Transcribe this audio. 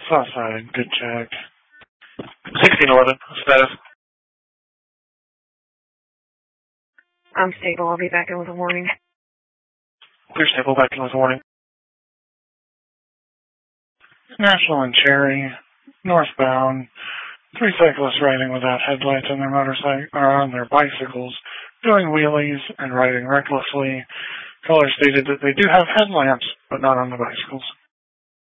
Southside, good check. 1611, status. I'm stable. I'll be back in with a warning. Clear stable, back in with a warning. National and Cherry, northbound. 3 cyclists riding without headlights on their motorcycle or on their bicycles, doing wheelies and riding recklessly. Caller stated that they do have headlamps, but not on the bicycles.